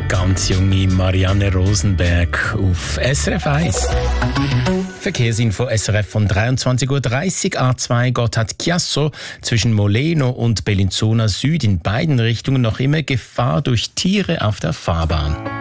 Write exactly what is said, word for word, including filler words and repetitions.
Ganz junge Marianne Rosenberg auf S R F eins. Verkehrsinfo S R F von dreiundzwanzig Uhr dreißig. A zwei Gotthard-Chiasso zwischen Moleno und Bellinzona Süd in beiden Richtungen noch immer Gefahr durch Tiere auf der Fahrbahn.